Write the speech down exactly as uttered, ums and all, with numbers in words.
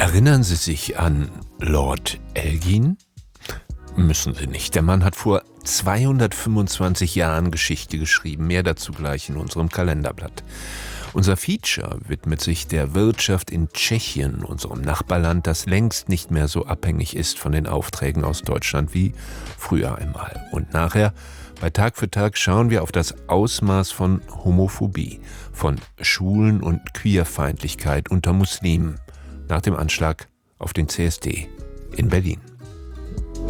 Erinnern Sie sich an Lord Elgin? Müssen Sie nicht. Der Mann hat vor zweihundertfünfundzwanzig Jahren Geschichte geschrieben. Mehr dazu gleich in unserem Kalenderblatt. Unser Feature widmet sich der Wirtschaft in Tschechien, unserem Nachbarland, das längst nicht mehr so abhängig ist von den Aufträgen aus Deutschland wie früher einmal. Und nachher, bei Tag für Tag, schauen wir auf das Ausmaß von Homophobie, von Schwulen- und Queerfeindlichkeit unter Muslimen nach dem Anschlag auf den C S D in Berlin.